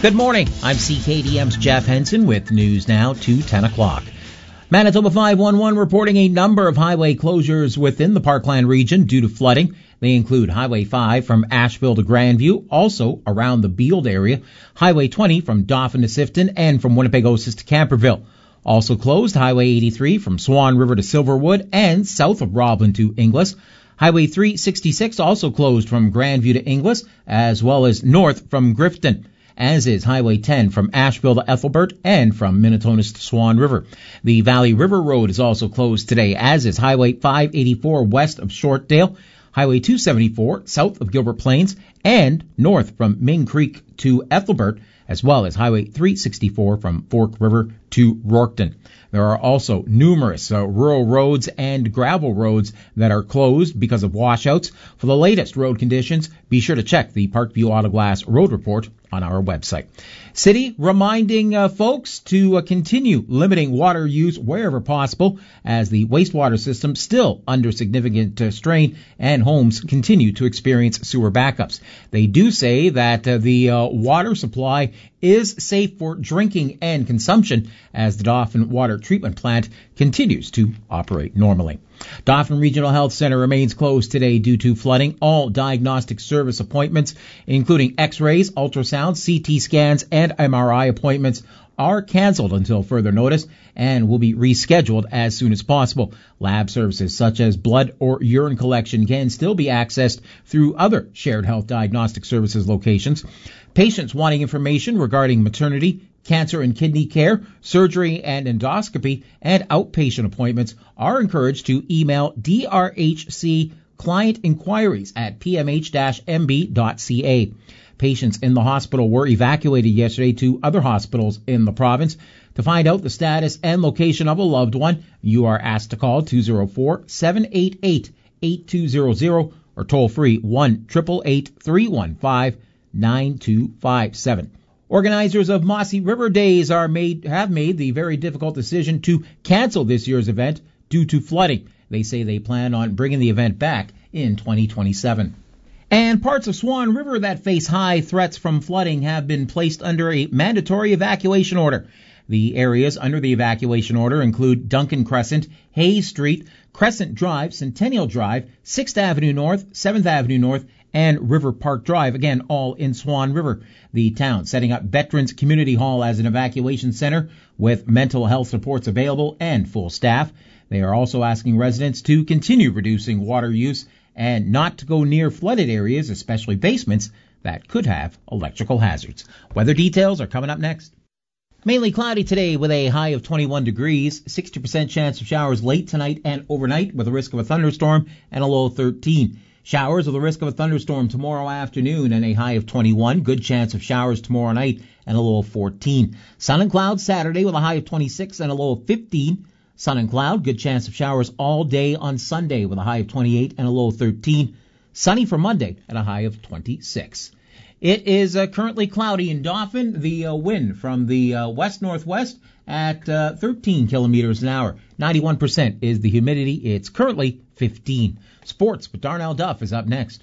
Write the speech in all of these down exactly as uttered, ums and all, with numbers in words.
Good morning. I'm C K D M's Jeff Henson with news now to ten o'clock. Manitoba five one one reporting a number of highway closures within the Parkland region due to flooding. They include Highway five from Asheville to Grandview, also around the Beald area, Highway twenty from Dauphin to Sifton, and from Winnipegosis to Camperville. Also closed Highway eighty-three from Swan River to Silverwood and south of Roblin to Inglis. Highway three sixty-six also closed from Grandview to Inglis, as well as north from Grifton, as is Highway ten from Asheville to Ethelbert and from Minitonas to Swan River. The Valley River Road is also closed today, as is Highway five eighty-four west of Shortdale, Highway two seventy-four south of Gilbert Plains, and north from Ming Creek to Ethelbert, as well as Highway three sixty-four from Fork River to Rorkton. There are also numerous uh, rural roads and gravel roads that are closed because of washouts. For the latest road conditions, be sure to check the Parkview Auto Glass Road Report on our website. City reminding uh, folks to uh, continue limiting water use wherever possible, as the wastewater system still under significant uh, strain and homes continue to experience sewer backups. They do say that uh, the uh, water supply is safe for drinking and consumption as the Dauphin Water Treatment Plant continues to operate normally. Dauphin Regional Health Center remains closed today due to flooding. All diagnostic service appointments, including x-rays, ultrasounds, C T scans, and M R I appointments, are canceled until further notice and will be rescheduled as soon as possible. Lab services such as blood or urine collection can still be accessed through other shared health diagnostic services locations. Patients wanting information regarding maternity, cancer and kidney care, surgery and endoscopy, and outpatient appointments are encouraged to email D R H C client inquiries at p m h dash m b dot c a. Patients in the hospital were evacuated yesterday to other hospitals in the province. To find out the status and location of a loved one, you are asked to call two oh four, seven eight eight, eight two zero zero or toll free one eight eight eight, three one five, nine two five seven. Organizers of Mossy River Days are made have made the very difficult decision to cancel this year's event due to flooding. They say they plan on bringing the event back in twenty twenty-seven. And parts of Swan River that face high threats from flooding have been placed under a mandatory evacuation order. The areas under the evacuation order include Duncan Crescent, Hayes Street, Crescent Drive, Centennial Drive, sixth Avenue North, seventh Avenue North, and River Park Drive, again, all in Swan River. The town setting up Veterans Community Hall as an evacuation center with mental health supports available and full staff. They are also asking residents to continue reducing water use and not to go near flooded areas, especially basements, that could have electrical hazards. Weather details are coming up next. Mainly cloudy today with a high of twenty-one degrees, sixty percent chance of showers late tonight and overnight with a risk of a thunderstorm and a low of thirteen. Showers with a risk of a thunderstorm tomorrow afternoon and a high of twenty-one. Good chance of showers tomorrow night and a low of fourteen. Sun and clouds Saturday with a high of twenty-six and a low of fifteen. Sun and cloud, good chance of showers all day on Sunday with a high of twenty-eight and a low of thirteen. Sunny for Monday at a high of twenty-six. It is uh, currently cloudy in Dauphin. The uh, wind from the uh, west-northwest at uh, thirteen kilometers an hour. ninety-one percent is the humidity. It's currently fifteen. Sports with Darnell Duff is up next.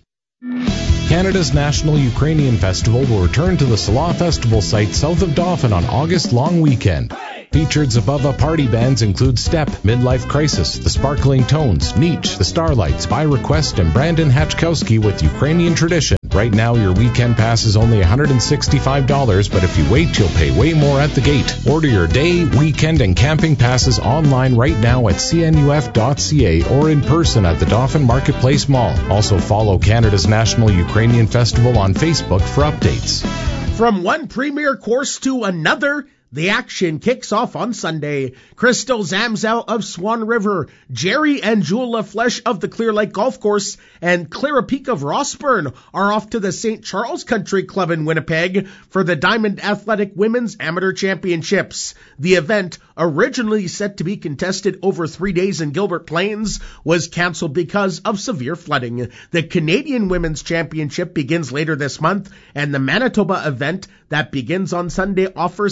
Canada's National Ukrainian Festival will return to the Salah Festival site south of Dauphin on August long weekend. Featured Zabava party bands include Step, Midlife Crisis, The Sparkling Tones, Nietzsche, The Starlights, By Request, and Brandon Hatchkowski with Ukrainian Tradition. Right now, your weekend pass is only one hundred sixty-five dollars, but if you wait, you'll pay way more at the gate. Order your day, weekend, and camping passes online right now at c n u f dot c a or in person at the Dauphin Marketplace Mall. Also follow Canada's National Ukrainian Festival on Facebook for updates. From one premier course to another, the action kicks off on Sunday. Crystal Zamzel of Swan River, Jerry and Jewel LaFleche of the Clear Lake Golf Course, and Clara Peak of Rossburn are off to the Saint Charles Country Club in Winnipeg for the Diamond Athletic Women's Amateur Championships. The event, originally set to be contested over three days in Gilbert Plains, was canceled because of severe flooding. The Canadian Women's Championship begins later this month, and the Manitoba event that begins on Sunday offers spots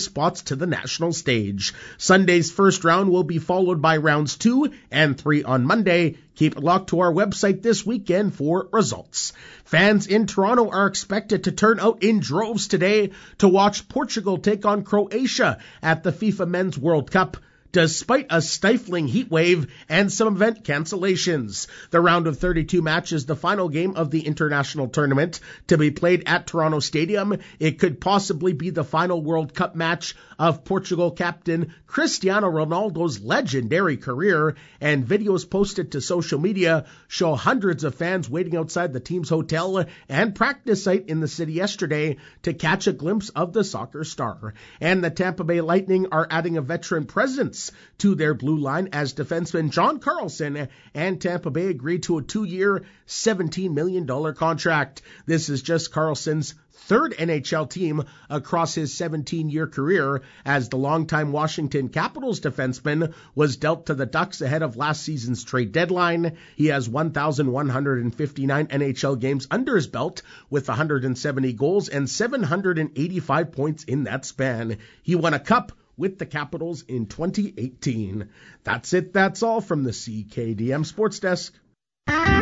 to the national stage. Sunday's first round will be followed by rounds two and three on Monday. Keep it locked to our website this weekend for results. Fans in Toronto are expected to turn out in droves today to watch Portugal take on Croatia at the FIFA Men's World Cup, despite a stifling heat wave and some event cancellations. The round of thirty-two matches, the final game of the international tournament, to be played at Toronto Stadium. It could possibly be the final World Cup match of Portugal captain Cristiano Ronaldo's legendary career, and videos posted to social media show hundreds of fans waiting outside the team's hotel and practice site in the city yesterday to catch a glimpse of the soccer star. And the Tampa Bay Lightning are adding a veteran presence to their blue line as defenseman John Carlson and Tampa Bay agreed to a two-year, seventeen million dollars contract. This is just Carlson's third N H L team across his seventeen-year career, as the longtime Washington Capitals defenseman was dealt to the Ducks ahead of last season's trade deadline. He has one thousand one hundred fifty-nine N H L games under his belt with one hundred seventy goals and seven hundred eighty-five points in that span. He won a cup with the Capitals in twenty eighteen. That's it. That's all from the C K D M Sports Desk.